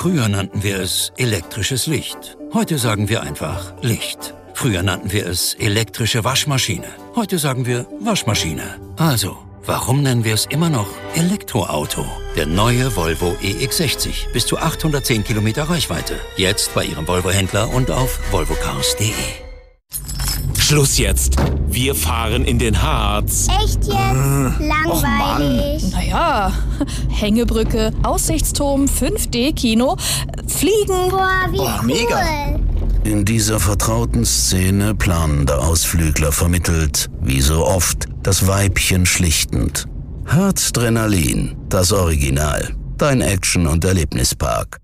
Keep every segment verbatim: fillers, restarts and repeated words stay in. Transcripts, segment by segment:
Früher nannten wir es elektrisches Licht. Heute sagen wir einfach Licht. Früher nannten wir es elektrische Waschmaschine. Heute sagen wir Waschmaschine. Also, warum nennen wir es immer noch Elektroauto? Der neue Volvo E X sechzig. Bis zu achthundertzehn Kilometer Reichweite. Jetzt bei Ihrem Volvo-Händler und auf volvo cars punkt de. Schluss jetzt. Wir fahren in den Harz. Echt jetzt? Äh, Langweilig. Naja, Hängebrücke, Aussichtsturm, fünf D Kino, Fliegen. Boah, wie Boah, cool. mega. In dieser vertrauten Szene planender Ausflügler vermittelt, wie so oft, das Weibchen schlichtend. Harzdrenalin, das Original. Dein Action- und Erlebnispark.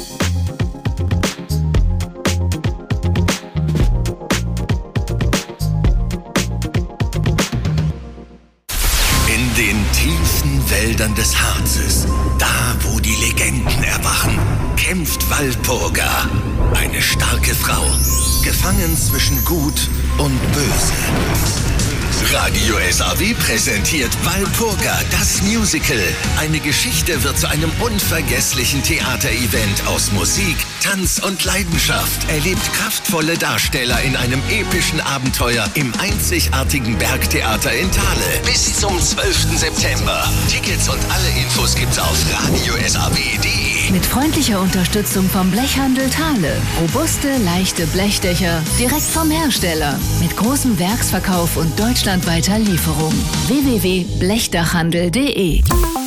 In den tiefen Wäldern des Harzes, da wo die Legenden erwachen, kämpft Walpurga, eine starke Frau, gefangen zwischen Gut und Böse. Radio S A W präsentiert Walpurga, das Musical. Eine Geschichte wird zu einem unvergesslichen Theaterevent aus Musik, Tanz und Leidenschaft. Erlebt kraftvolle Darsteller in einem epischen Abenteuer im einzigartigen Bergtheater in Thale. Bis zum zwölften September. Tickets und alle Infos gibt's auf radio s a w punkt de. Mit freundlicher Unterstützung vom Blechhandel Thale. Robuste, leichte Blechdächer direkt vom Hersteller. Mit großem Werksverkauf und deutschlandweiter Lieferung. w w w punkt blechdachhandel punkt de.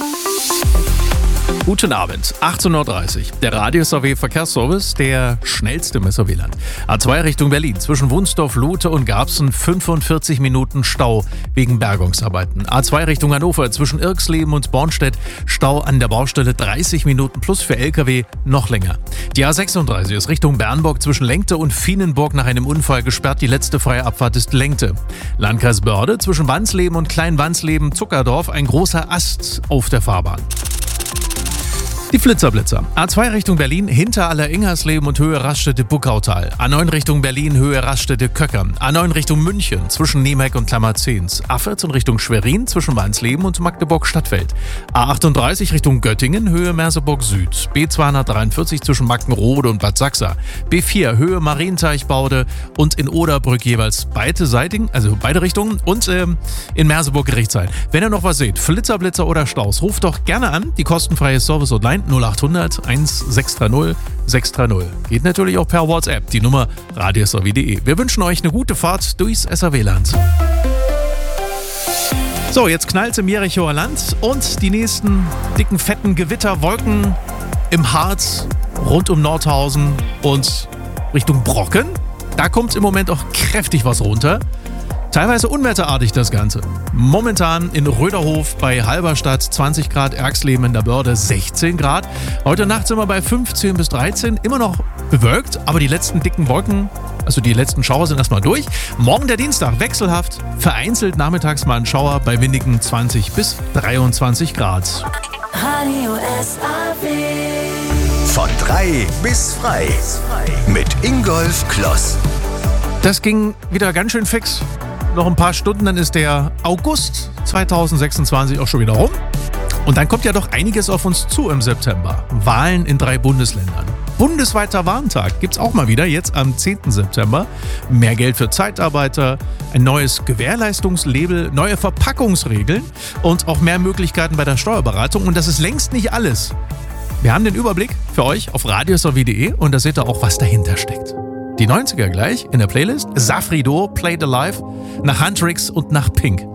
Guten Abend, achtzehn Uhr dreißig. Der Radio S A W Verkehrsservice, der schnellste im S A W-Land. A zwei Richtung Berlin, zwischen Wunsdorf, Lute und Garbsen fünfundvierzig Minuten Stau wegen Bergungsarbeiten. A zwei Richtung Hannover, zwischen Irxleben und Bornstedt, Stau an der Baustelle dreißig Minuten plus für L K W noch länger. Die A sechsunddreißig ist Richtung Bernburg zwischen Lenkte und Fienenburg nach einem Unfall gesperrt. Die letzte freie Abfahrt ist Lenkte. Landkreis Börde, zwischen Wansleben und Klein-Wansleben, Zuckerdorf, ein großer Ast auf der Fahrbahn. Die Flitzerblitzer. A zwei Richtung Berlin, hinter Aller-Ingersleben und Höhe Raststätte-Buckautal. A neun Richtung Berlin, Höhe Raststätte-Köckern. A neun Richtung München, zwischen Nemec und Klammerzehns. A vierzehn Richtung Schwerin, zwischen Wansleben und Magdeburg-Stadtfeld. A achtunddreißig Richtung Göttingen, Höhe Merseburg-Süd. B zweihundertdreiundvierzig zwischen Magdenrode und Bad Sachsa. B vier, Höhe Marienteichbaude und in Oderbrück jeweils beide Seitigen, also beide Richtungen und ähm, in Merseburg-Gerichtsheim. Wenn ihr noch was seht, Flitzerblitzer oder Staus, ruft doch gerne an, die kostenfreie Service-Hotline null achthundert sechshundertzwanzig sechshundertzwanzig. Geht natürlich auch per WhatsApp, die Nummer radio s a w punkt de. Wir wünschen euch eine gute Fahrt durchs S A W-Land. So, jetzt knallt's im Jerichoer Land und die nächsten dicken, fetten Gewitterwolken im Harz, rund um Nordhausen und Richtung Brocken. Da kommt im Moment auch kräftig was runter. Teilweise unwetterartig das Ganze. Momentan in Röderhof bei Halberstadt zwanzig Grad, Erxleben in der Börde sechzehn Grad. Heute Nacht sind wir bei fünfzehn bis dreizehn, immer noch bewölkt, aber die letzten dicken Wolken, also die letzten Schauer sind erstmal durch. Morgen der Dienstag wechselhaft, vereinzelt nachmittags mal ein Schauer bei windigen zwanzig bis dreiundzwanzig Grad. Radio S A W. Von drei bis frei. Mit Ingolf Kloss. Das ging wieder ganz schön fix. Noch ein paar Stunden, dann ist der August zweitausendsechsundzwanzig auch schon wieder rum. Und dann kommt ja doch einiges auf uns zu im September. Wahlen in drei Bundesländern. Bundesweiter Warntag gibt's auch mal wieder, jetzt am zehnten September. Mehr Geld für Zeitarbeiter, ein neues Gewährleistungslabel, neue Verpackungsregeln und auch mehr Möglichkeiten bei der Steuerberatung. Und das ist längst nicht alles. Wir haben den Überblick für euch auf radio s a w punkt de und da seht ihr auch, was dahinter steckt. Die neunziger gleich in der Playlist. Safrido, Played Alive, nach Huntrix und nach Pink.